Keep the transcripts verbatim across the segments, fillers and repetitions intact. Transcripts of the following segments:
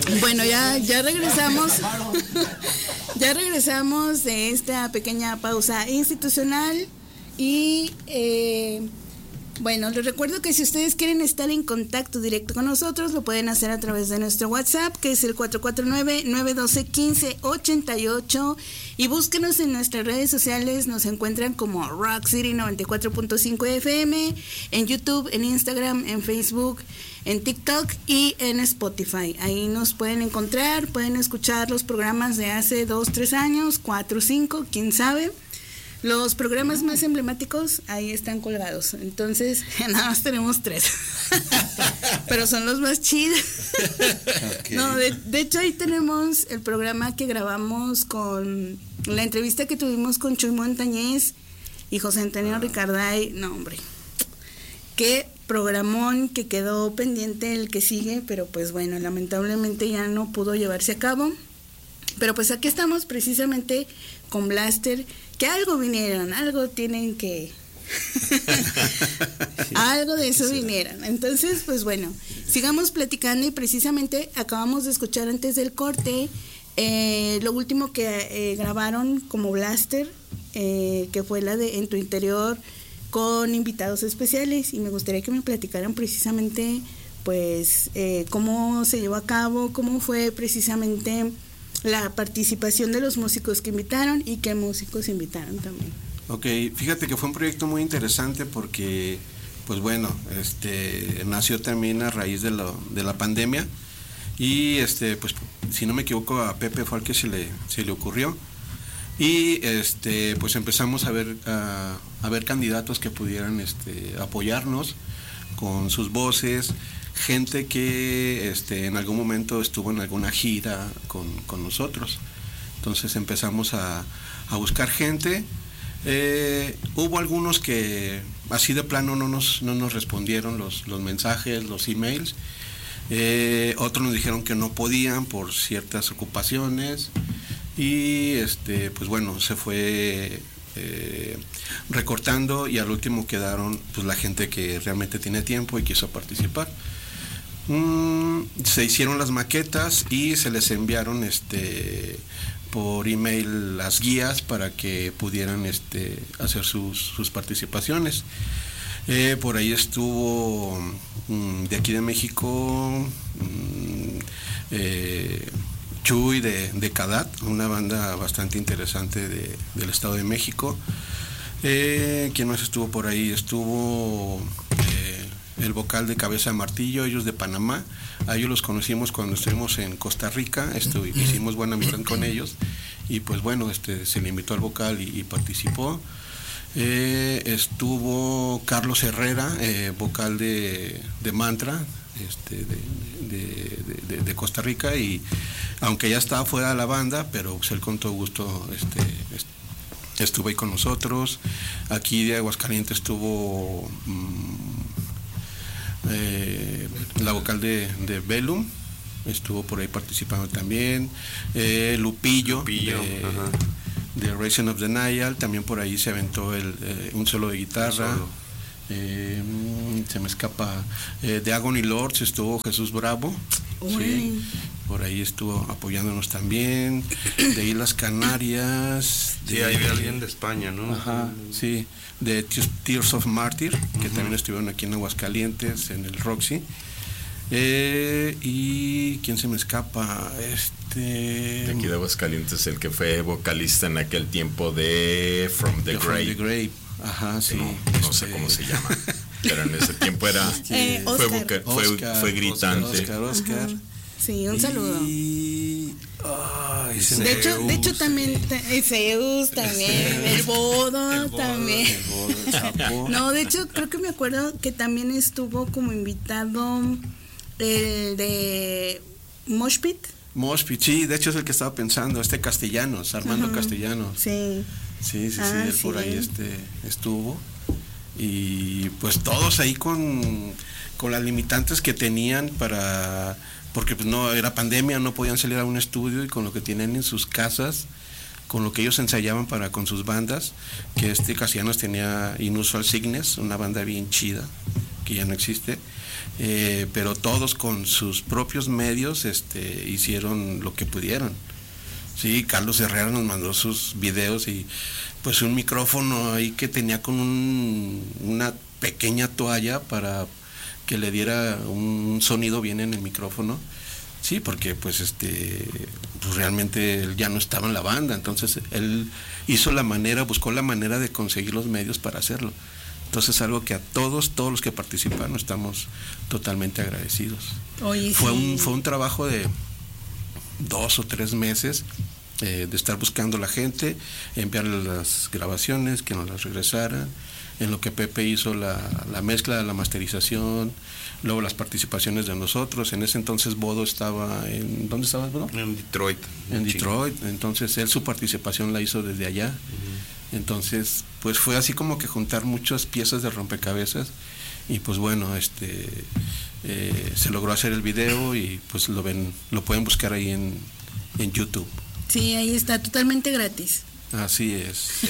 Bueno, ya, ya regresamos. Ya regresamos de esta pequeña pausa institucional y eh, bueno, les recuerdo que si ustedes quieren estar en contacto directo con nosotros, lo pueden hacer a través de nuestro WhatsApp, que es el cuatro cuatro nueve, nueve uno dos, uno cinco ocho ocho, y búsquenos en nuestras redes sociales. Nos encuentran como Rock City noventa y cuatro punto cinco F M, en YouTube, en Instagram, en Facebook, en TikTok y en Spotify. Ahí nos pueden encontrar, pueden escuchar los programas de hace dos, tres años, cuatro, cinco, quién sabe. Los programas más emblemáticos ahí están colgados. Entonces, nada más tenemos tres. Pero son los más chidos. Okay. No, de, de hecho ahí tenemos el programa que grabamos con la entrevista que tuvimos con Chuy Montañez y José Antonio ah. Ricarday. No, hombre. Qué programón que quedó pendiente el que sigue, pero pues bueno, lamentablemente ya no pudo llevarse a cabo. Pero pues aquí estamos precisamente con Blaster, que algo vinieron, algo tienen que... algo de eso vinieron. Entonces, pues bueno, sigamos platicando y precisamente acabamos de escuchar antes del corte eh, lo último que eh, grabaron como Blaster, eh, que fue la de En tu interior, con invitados especiales, y me gustaría que me platicaran precisamente pues eh, cómo se llevó a cabo, cómo fue precisamente la participación de los músicos que invitaron y qué músicos invitaron también. Ok, fíjate que fue un proyecto muy interesante porque, pues bueno, este nació también a raíz de, lo, de la pandemia y, este pues si no me equivoco, a Pepe fue al que se le, se le ocurrió y, este pues empezamos a ver, a, a ver candidatos que pudieran este, apoyarnos con sus voces, gente que este, en algún momento estuvo en alguna gira con, con nosotros. Entonces empezamos a, a buscar gente. Eh, hubo algunos que así de plano no nos, no nos respondieron los, los mensajes, los emails. Eh, otros nos dijeron que no podían por ciertas ocupaciones. Y este, pues bueno, se fue eh, recortando y al último quedaron pues la gente que realmente tiene tiempo y quiso participar. Mm, se hicieron las maquetas y se les enviaron este por email las guías para que pudieran este hacer sus, sus participaciones. Eh, por ahí estuvo mm, de aquí de México mm, eh, Chuy de, de Cadat, una banda bastante interesante de, del Estado de México. Eh, ¿Quién más estuvo por ahí? Estuvo eh, el vocal de Cabeza de Martillo, ellos de Panamá. A ellos los conocimos cuando estuvimos en Costa Rica, estu- hicimos buena amistad con ellos y pues bueno, este se le invitó al vocal y, y participó. Eh, estuvo Carlos Herrera, eh, vocal de, de Mantra, este, de, de, de, de Costa Rica, y aunque ya estaba fuera de la banda, pero pues él con todo gusto este, este, estuvo ahí con nosotros. Aquí de Aguascalientes estuvo mmm, eh, la vocal de, de Velum, estuvo por ahí participando también. eh, Lupillo, Lupillo de, de Racing of the Nile, también por ahí se aventó el, eh, un solo de guitarra. Eh, se me escapa. Eh, de Agony Lords estuvo Jesús Bravo, sí, por ahí estuvo apoyándonos también. De Islas Canarias, sí, de, hay de alguien de España, ¿no? Ajá, sí, de Tears of Martyr, que uh-huh. también estuvieron aquí en Aguascalientes, en el Roxy. Eh, y ¿quién se me escapa? Este de aquí de Aguascalientes, el que fue vocalista en aquel tiempo de From the Grave. From the Grave. Ajá, sí. No, no sé cómo se llama, pero en ese tiempo era eh, fue, voca, fue, Oscar, fue gritante. Oscar, Oscar. Uh-huh. Sí, un saludo. Y... Ay, de hecho, de hecho también Zeus también, el Bodo, el Bodo también. El Bodo, el Chapo. No, de hecho creo que me acuerdo que también estuvo como invitado el de Moshpit. Moshpit, sí, de hecho es el que estaba pensando, este Castellanos, Armando uh-huh. Castellanos. Sí. Sí, sí, ah, sí, él sí. por ahí este estuvo. Y pues todos ahí con, con las limitantes que tenían para, porque pues no era pandemia, no podían salir a un estudio, y con lo que tienen en sus casas, con lo que ellos ensayaban para con sus bandas, que este Castellanos tenía Inusual Signes, una banda bien chida, que ya no existe. eh, pero todos con sus propios medios este, hicieron lo que pudieron. Sí, Carlos Herrera nos mandó sus videos y pues un micrófono ahí que tenía con un, una pequeña toalla para que le diera un sonido bien en el micrófono. Sí, porque pues este pues realmente él ya no estaba en la banda, entonces él hizo la manera, buscó la manera de conseguir los medios para hacerlo. Entonces algo que a todos, todos los que participaron estamos totalmente agradecidos. Oye, fue sí. un fue un trabajo de dos o tres meses eh, de estar buscando a la gente, enviarle las grabaciones, que nos las regresaran, en lo que Pepe hizo la, la mezcla, la masterización, luego las participaciones de nosotros. En ese entonces Bodo estaba en... ¿Dónde estabas, Bodo? En Detroit. En Detroit, entonces él su participación la hizo desde allá. Uh-huh. Entonces, pues fue así como que juntar muchas piezas de rompecabezas y pues bueno, este eh, se logró hacer el video y pues lo ven, lo pueden buscar ahí en, en YouTube. Sí, ahí está, totalmente gratis. Así es. Sí.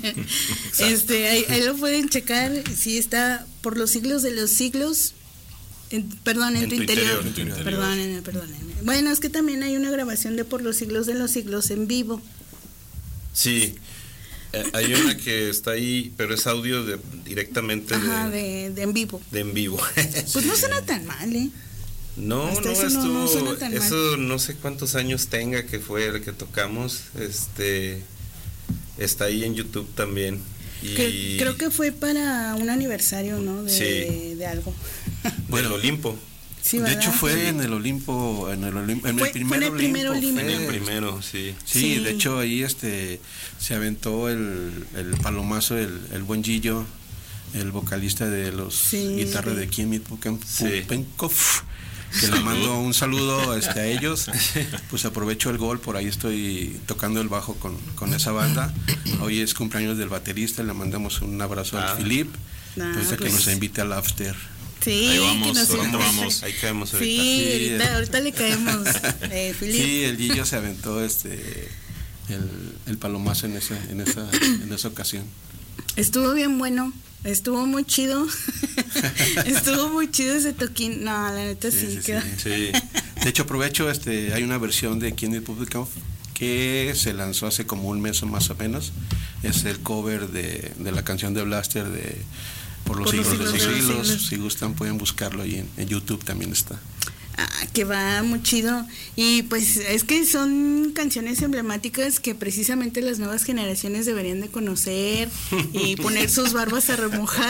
este, ahí, ahí lo pueden checar, sí está por los siglos de los siglos. En, perdón, en, en tu, tu interior. interior, en tu interior. Perdónenme, perdónenme. Bueno, es que también hay una grabación de Por los siglos de los siglos en vivo. Sí. Eh, hay una que está ahí, pero es audio de, directamente Ajá, de, de, de en vivo. De en vivo. Pues no suena tan mal, ¿eh? No, Hasta no, eso estuvo, no, no suena tan eso mal. No sé cuántos años tenga que fue el que tocamos, este, está ahí en YouTube también. Y que, creo que fue para un aniversario, ¿no? De, sí. de algo. Bueno, Olimpo. Sí, de hecho fue sí. en el Olimpo, en el, Olimpo, en fue, el primer fue en el primer Olimpo. Olimpo. En el primero, sí. sí. Sí, de hecho ahí este se aventó el, el palomazo, el, el buen Gillo, el vocalista de los sí, guitarras sí. de Kimi Pupenkov, sí. que le mando un saludo este, a ellos. Pues aprovecho el gol, por ahí estoy tocando el bajo con, con esa banda. Hoy es cumpleaños del baterista, le mandamos un abrazo ah. al Filip, ah, pues, pues. que nos invite al after. Sí, ahí vamos, que nos ahorita vamos. Ahí caemos ahorita. Sí, sí ahorita, el, ahorita le caemos. Eh, sí, el Gillo se aventó este el, el palomazo en esa, en esa, en esa ocasión. Estuvo bien bueno, estuvo muy chido. Estuvo muy chido ese toquín. No, la neta sí, sí, sí, quedó. sí. sí. De hecho, aprovecho, este, hay una versión de Kimi Pupenkov que se lanzó hace como un mes o más o menos. Es el cover de, de la canción de Blaster de Por los, Por siglos, los siglos de los siglos. siglos. Si gustan pueden buscarlo ahí en, en YouTube, también está. Ah, que va muy chido. Y pues es que son canciones emblemáticas que precisamente las nuevas generaciones deberían de conocer y poner sus barbas a remojar.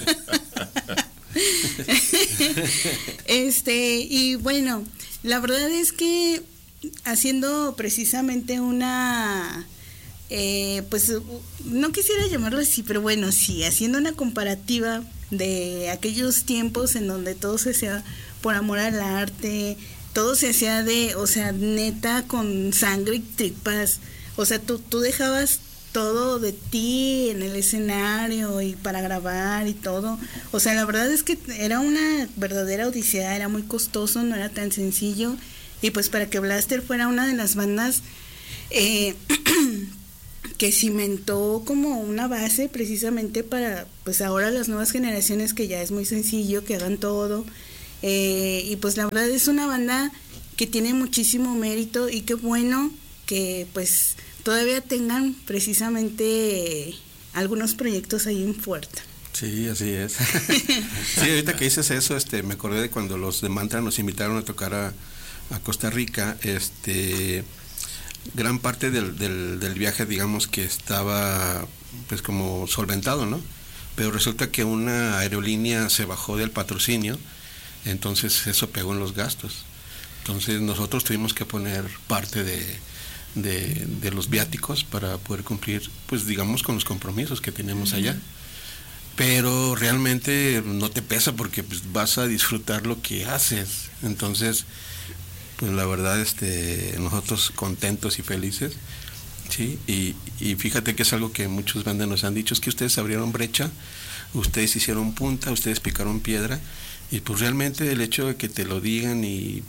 Este, y bueno, la verdad es que haciendo precisamente una eh, pues no quisiera llamarlo así, pero bueno, sí, haciendo una comparativa de aquellos tiempos en donde todo se hacía por amor al arte, todo se hacía de, o sea, neta, con sangre y tripas, o sea, tú, tú dejabas todo de ti en el escenario y para grabar y todo, o sea, la verdad es que era una verdadera odisea, era muy costoso, no era tan sencillo, y pues para que Blaster fuera una de las bandas eh, que cimentó como una base precisamente para, pues ahora las nuevas generaciones, que ya es muy sencillo que hagan todo, eh, y pues la verdad es una banda que tiene muchísimo mérito, y qué bueno que pues todavía tengan precisamente algunos proyectos ahí en puerta. Sí, así es. Sí, ahorita que dices eso, este, me acordé de cuando los de Mantra nos invitaron a tocar a, a Costa Rica, este, gran parte del, del, del viaje, digamos que estaba pues como solventado, ¿no? Pero resulta que una aerolínea se bajó del patrocinio, entonces eso pegó en los gastos. Entonces nosotros tuvimos que poner parte de De, de los viáticos para poder cumplir, pues digamos, con los compromisos que tenemos allá. Pero realmente no te pesa porque pues, vas a disfrutar lo que haces. Entonces, pues la verdad, este, nosotros contentos y felices, ¿sí? Y, y fíjate que es algo que muchos bandas nos han dicho, es que ustedes abrieron brecha, ustedes hicieron punta, ustedes picaron piedra, y pues realmente el hecho de que te lo digan y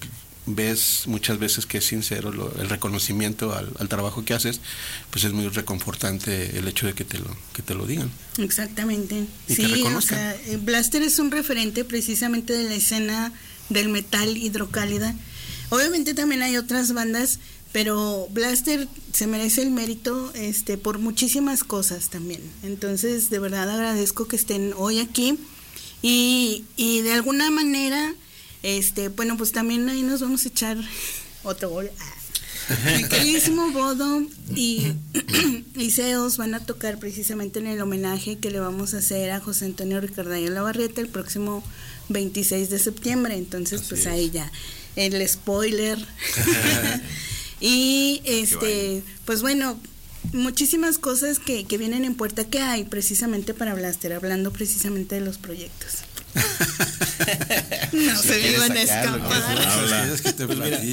ves muchas veces que es sincero lo, el reconocimiento al, al trabajo que haces, pues es muy reconfortante el hecho de que te lo que te lo digan. Exactamente. Y sí, te reconozcan. O sea, Blaster es un referente precisamente de la escena del metal hidrocálida. Obviamente también hay otras bandas, pero Blaster se merece el mérito este por muchísimas cosas también. Entonces, de verdad agradezco que estén hoy aquí y, y de alguna manera Este, bueno, pues también ahí nos vamos a echar otro gol. Mi queridísimo Bodo y, y Zeus van a tocar precisamente en el homenaje que le vamos a hacer a José Antonio Ricardayo Lavarrieta el próximo veintiséis de septiembre. Entonces, Así pues es. Ahí ya el spoiler. Y este, pues bueno, muchísimas cosas que, que vienen en puerta que hay precisamente para Blaster, hablando precisamente de los proyectos. No si se me van a escapar. Es que te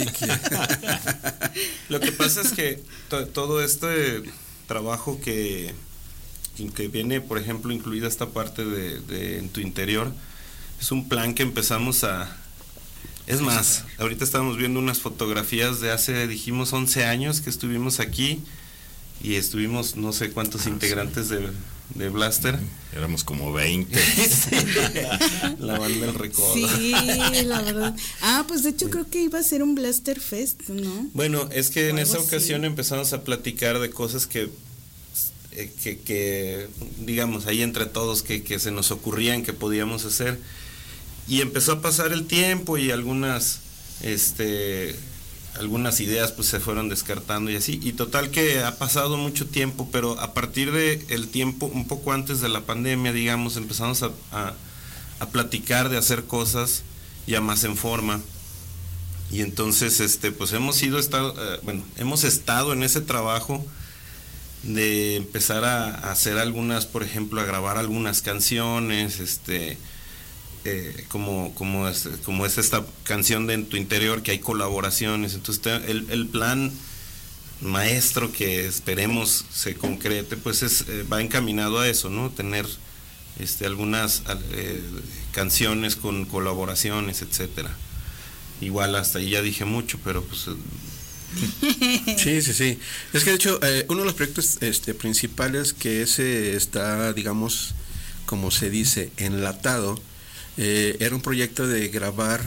Lo que pasa es que to, todo este trabajo que, que viene, por ejemplo, incluida esta parte de, de en tu interior, es un plan que empezamos a... Es más, ahorita estábamos viendo unas fotografías de hace, dijimos, once años que estuvimos aquí y estuvimos no sé cuántos ah, integrantes sí. de, de Blaster. Éramos como veinte. Sí. La banda del recodo. Sí, la verdad. Ah, pues de hecho sí. Creo que iba a ser un Blaster Fest, ¿no? Bueno, es que en esa ocasión sí. empezamos a platicar de cosas que, eh, que, que digamos, ahí entre todos que, que se nos ocurrían que podíamos hacer. Y empezó a pasar el tiempo y algunas, este... algunas ideas pues se fueron descartando y así, y total que ha pasado mucho tiempo, pero a partir de el tiempo, un poco antes de la pandemia, digamos, empezamos a, a, a platicar de hacer cosas ya más en forma, y entonces este pues hemos ido estado, eh, bueno, hemos estado en ese trabajo de empezar a, a hacer algunas, por ejemplo, a grabar algunas canciones, este Eh, como como es como es esta canción de En tu interior, que hay colaboraciones. Entonces te, el, el plan maestro que esperemos se concrete pues es eh, va encaminado a eso, ¿no? Tener este algunas eh, canciones con colaboraciones, etcétera. Igual hasta ahí ya dije mucho, pero pues eh. sí sí sí es que de hecho eh, uno de los proyectos este principales que ese está, digamos, como se dice, enlatado. Eh, era un proyecto de grabar,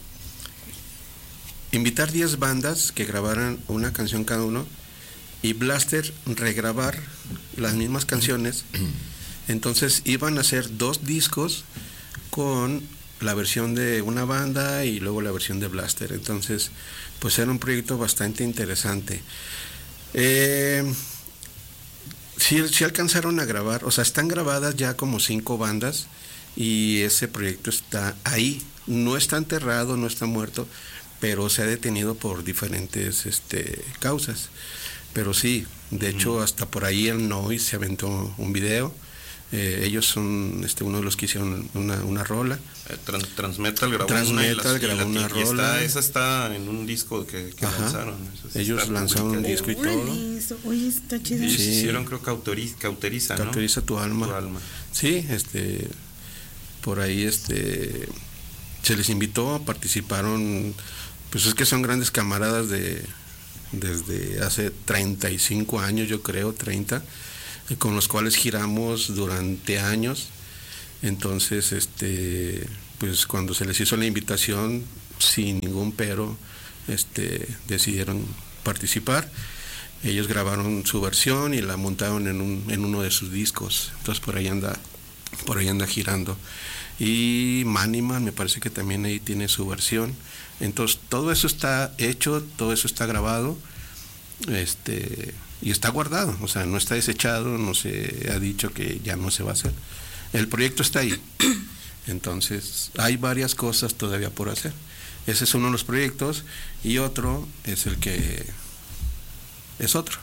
invitar diez bandas que grabaran una canción cada uno y Blaster regrabar las mismas canciones. Entonces iban a hacer dos discos con la versión de una banda y luego la versión de Blaster. Entonces, pues era un proyecto bastante interesante. Eh, sí, sí alcanzaron a grabar, o sea, están grabadas ya como cinco bandas. Y ese proyecto está ahí, no está enterrado, no está muerto, pero se ha detenido por diferentes este, causas. Pero sí, de hecho, hasta por ahí el Noise se aventó un video. Eh, ellos son este, uno de los que hicieron una, una rola. Eh, trans, Transmetal grabó Transmetal una, grabó la, una y rola. Está, esa está en un disco que, que lanzaron. Eso ellos lanzaron un disco y todo. Oye, está chido. Ellos sí. hicieron, creo, Cauteriza, Cauteriza, ¿no? Cauteriza tu alma. Tu alma. Sí, este... por ahí este se les invitó, participaron, pues es que son grandes camaradas de desde hace treinta y cinco años, yo creo, treinta, con los cuales giramos durante años. Entonces, este pues cuando se les hizo la invitación, sin ningún pero, este decidieron participar. Ellos grabaron su versión y la montaron en un en uno de sus discos. Entonces por ahí anda por ahí anda girando. Y Maniman me parece que también ahí tiene su versión. Entonces todo eso está hecho, todo eso está grabado, este y está guardado, o sea, no está desechado, no se ha dicho que ya no se va a hacer. El proyecto está ahí. Entonces hay varias cosas todavía por hacer. Ese es uno de los proyectos, y otro es el que es otro.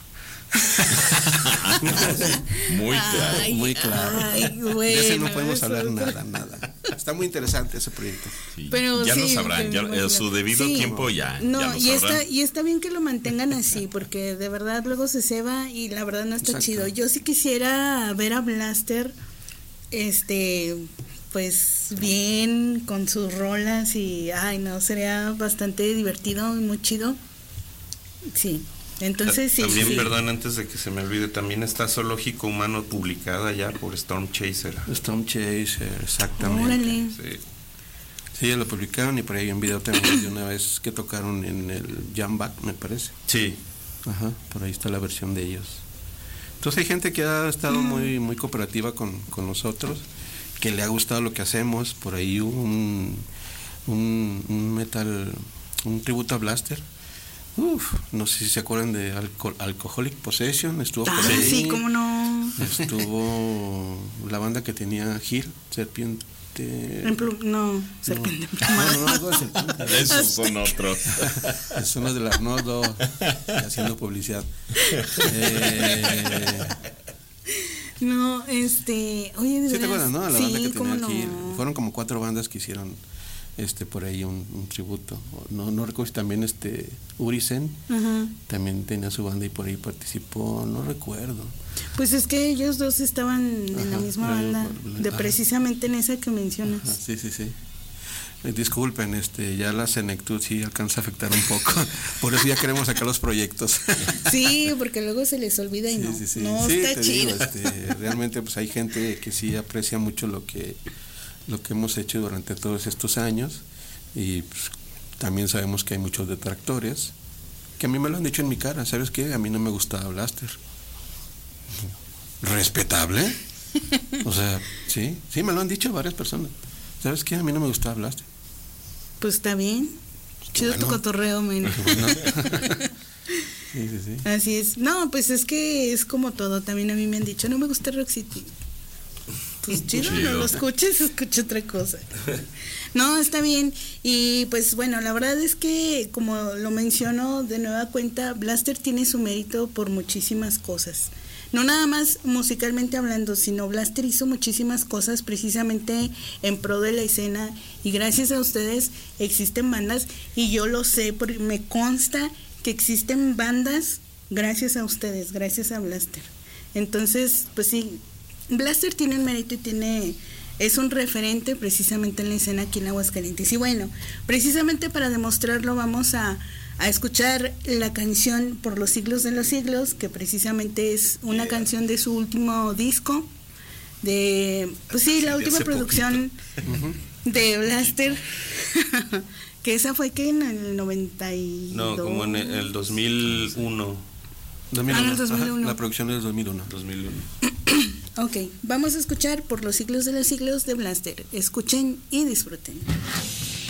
Muy claro. Ay, muy claro. Ay, bueno, de ese no podemos eso, hablar nada, nada. Está muy interesante ese proyecto. Sí, pero ya sí, lo sabrán, ya, en su debido sí. tiempo ya, no, ya lo y sabrán. está, y está bien que lo mantengan así, porque de verdad luego se ceba y la verdad no está Exacto. chido. Yo sí quisiera ver a Blaster este pues bien con sus rolas y ay no, sería bastante divertido y muy chido. Sí. Entonces sí. También, sí. perdón, antes de que se me olvide, también está Zoológico Humano publicada ya por Storm Chaser. Storm Chaser, exactamente. Órale. Sí. Sí, ya lo publicaron y por ahí hay un video también de una vez que tocaron en el Jam Back, me parece. Sí. Ajá, por ahí está la versión de ellos. Entonces hay gente que ha estado mm. muy muy cooperativa con, con nosotros, que le ha gustado lo que hacemos. Por ahí hubo un, un, un metal, un tributo a Blaster. Uf, no sé si se acuerdan de Alco- Alcoholic Possession, estuvo ah, por ahí. Sí, cómo no. Estuvo la banda que tenía Gil, Serpiente. Plu- no, Serpiente no, no, no, algo de Serpiente. Esos son otros. Son los de la Arnoldo, haciendo publicidad. Eh, no, este, oye, de ¿Sí te veras? acuerdas, no? La sí, banda que tenía no. Gil. Fueron como cuatro bandas que hicieron este por ahí un, un tributo. No, no recuerdo si también este Urisen Ajá. también tenía su banda y por ahí participó, no recuerdo. Pues es que ellos dos estaban Ajá, en la misma la- banda, la- de ajá. precisamente en esa que mencionas. Ajá, sí, sí, sí. Eh, Disculpen, este, ya la senectud sí alcanza a afectar un poco. Por eso ya queremos sacar los proyectos. Sí, porque luego se les olvida y Sí, no, sí, sí. no Sí, está te chido. digo, este, realmente pues hay gente que sí aprecia mucho lo que lo que hemos hecho durante todos estos años y pues, también sabemos que hay muchos detractores que a mí me lo han dicho en mi cara. ¿Sabes qué? A mí no me gustaba Blaster. ¿Respetable? O sea, sí, sí me lo han dicho varias personas. ¿Sabes qué? A mí no me gustaba Blaster. Pues está bien. Chido Bueno. tu cotorreo, men. Bueno. Sí, sí, sí. Así es. No, pues es que es como todo. También a mí me han dicho, no me gusta Rock City. Pues chido, Chido. no lo escuches, escucha otra cosa. No, está bien. Y pues bueno, la verdad es que, como lo menciono de nueva cuenta, Blaster tiene su mérito por muchísimas cosas. No nada más musicalmente hablando, sino Blaster hizo muchísimas cosas precisamente en pro de la escena y gracias a ustedes existen bandas y yo lo sé, porque me consta que existen bandas gracias a ustedes, gracias a Blaster. Entonces, pues sí, Blaster tiene un mérito y tiene es un referente precisamente en la escena aquí en Aguascalientes. Y bueno, precisamente para demostrarlo vamos a a escuchar la canción Por los siglos de los siglos, que precisamente es una canción de su último disco, de, pues sí, la De última hace producción de Blaster, que esa fue que en el noventa y dos. No, como en el, el dos mil uno. dos mil uno. Ah, en el dos mil uno. Ajá, la producción es dos mil uno. dos mil uno. Ok, vamos a escuchar Por los siglos de los siglos de Blaster. Escuchen y disfruten.